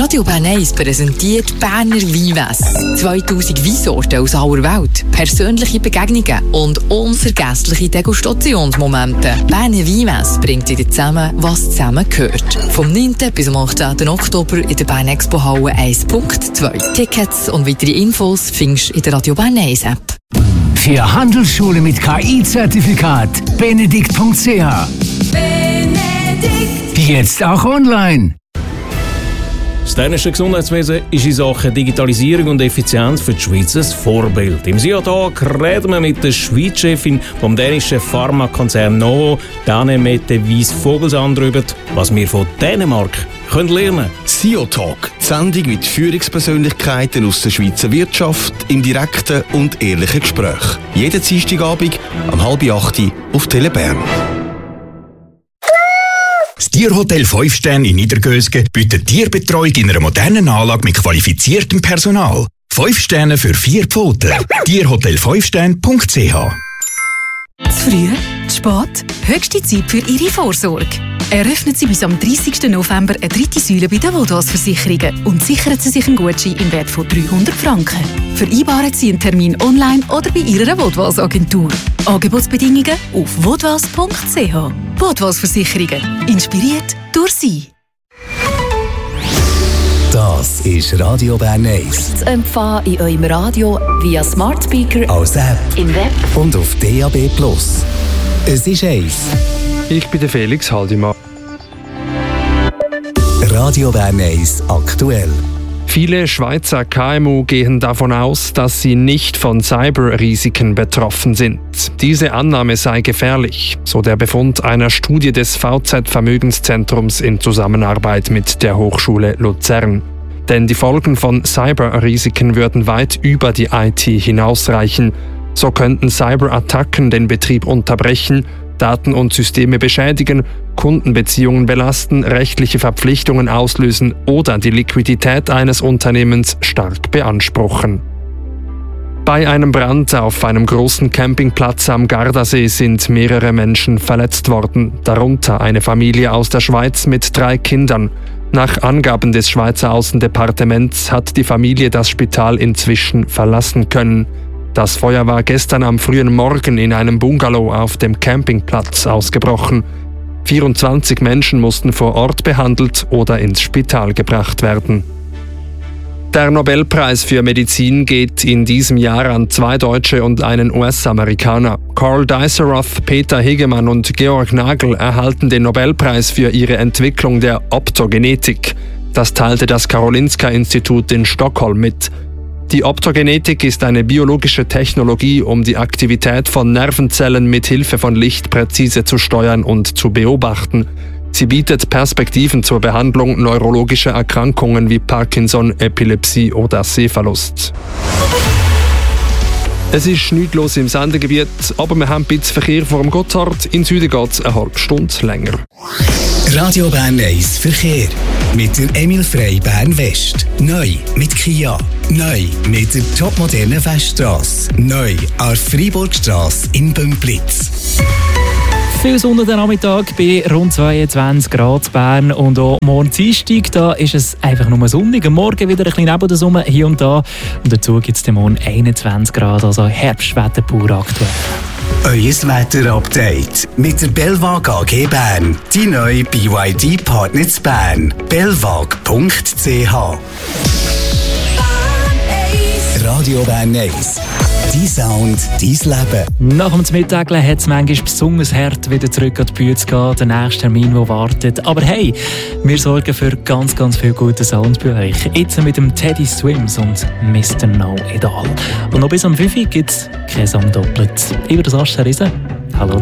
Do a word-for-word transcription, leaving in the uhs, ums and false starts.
Radio Bern eins präsentiert Berner Weinmesse. zweitausend Weinsorten aus aller Welt, persönliche Begegnungen und unvergessliche Degustationsmomente. Berner Weinmesse bringt wieder zusammen, was zusammen gehört. Vom neunten bis zum achtzehnten Oktober in der Bern Expo Halle eins Punkt zwei. Tickets und weitere Infos findest du in der Radio Bern eins App. Für Handelsschule mit K I-Zertifikat benedikt punkt c h. Benedikt. Jetzt auch online. Das dänische Gesundheitswesen ist in Sachen Digitalisierung und Effizienz für die Schweiz ein Vorbild. Im SIA-Tag reden wir mit der Schweizchefin vom dänischen Pharmakonzern Novo, Danemette Weiss-Vogelsang, darüber, was wir von Dänemark können lernen können. SIA-Tag, die Sendung mit Führungspersönlichkeiten aus der Schweizer Wirtschaft im direkten und ehrlichen Gespräch. Jeden Dienstagabend um halb acht auf Tele Bern. Das Tierhotel fünf Sterne in Niedergösgen bietet Tierbetreuung in einer modernen Anlage mit qualifiziertem Personal. fünf Sterne für vier Pfoten. tierhotel fünf sterne punkt c h. Zu früh, zu spät, höchste Zeit für Ihre Vorsorge. Eröffnen Sie bis am dreißigsten November eine dritte Säule bei den Vodwas-Versicherungen und sichern Sie sich einen Gutschein im Wert von dreihundert Franken. Vereinbaren Sie einen Termin online oder bei Ihrer Vodwas-Agentur. Angebotsbedingungen auf vodwas punkt c h. Vodwas-Versicherungen. Inspiriert durch Sie. Das ist Radio Bern eins. Zu empfangen in eurem Radio via Smart Speaker, als App, im Web und auf D A B plus. Es ist eins. Ich bin der Felix Haldimann. Radio Bern eins aktuell. Viele Schweizer K M U gehen davon aus, dass sie nicht von Cyberrisiken betroffen sind. Diese Annahme sei gefährlich, so der Befund einer Studie des V Z-Vermögenszentrums in Zusammenarbeit mit der Hochschule Luzern. Denn die Folgen von Cyberrisiken würden weit über die I T hinausreichen. So könnten Cyberattacken den Betrieb unterbrechen, Daten und Systeme beschädigen, Kundenbeziehungen belasten, rechtliche Verpflichtungen auslösen oder die Liquidität eines Unternehmens stark beanspruchen. Bei einem Brand auf einem großen Campingplatz am Gardasee sind mehrere Menschen verletzt worden, darunter eine Familie aus der Schweiz mit drei Kindern. Nach Angaben des Schweizer Außendepartements hat die Familie das Spital inzwischen verlassen können. Das Feuer war gestern am frühen Morgen in einem Bungalow auf dem Campingplatz ausgebrochen. vierundzwanzig Menschen mussten vor Ort behandelt oder ins Spital gebracht werden. Der Nobelpreis für Medizin geht in diesem Jahr an zwei Deutsche und einen U S-Amerikaner. Carl Diceroth, Peter Hegemann und Georg Nagel erhalten den Nobelpreis für ihre Entwicklung der Optogenetik. Das teilte das Karolinska-Institut in Stockholm mit. Die Optogenetik ist eine biologische Technologie, um die Aktivität von Nervenzellen mit Hilfe von Licht präzise zu steuern und zu beobachten. Sie bietet Perspektiven zur Behandlung neurologischer Erkrankungen wie Parkinson, Epilepsie oder Sehverlust. Es ist nichts los im Sendegebiet, aber wir haben ein bisschen Verkehr vor dem Gotthard. In Süden geht es eine halbe Stunde länger. Radio Bern eins Verkehr. Mit der Emil Frey Bern West. Neu mit Kia. Neu mit der topmodernen Weststrasse. Neu auf Freiburgstrasse in Bümplitz. Viel Sonne den Nachmittag bei rund zweiundzwanzig Grad Bern und auch morgen Dienstag, da ist es einfach nur sonnig. Am Morgen wieder ein bisschen neben der Sonne hier und da und dazu gibt es morgen einundzwanzig Grad, also Herbstwetter pur aktuell. Euer Wetter-Update mit der Belwag A G Bern. Die neue B Y D-Partner zu Bern. belwag punkt c h. Radio Bern eins. Dein Sound, dein Leben. Nach dem Mittageln hat es manchmal besonders hart, wieder zurück an die Bühne zu gehen, der nächste Termin, der wartet. Aber hey, wir sorgen für ganz, ganz viel guten Sound bei euch. Jetzt mit dem Teddy Swims und Mister Know It All. Und noch bis am fünf Uhr gibt es kein Song doppelt. Über das Asche Riesen.